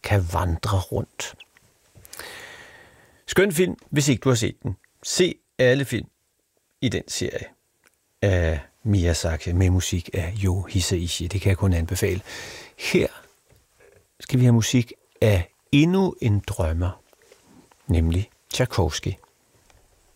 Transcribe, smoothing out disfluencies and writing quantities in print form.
kan vandre rundt. Skøn film, hvis ikke du har set den. Se alle film i den serie af Miyazaki med musik af Yo Hisaishi. Det kan jeg kun anbefale. Her skal vi have musik af endnu en drømmer, nemlig Tchaikovsky.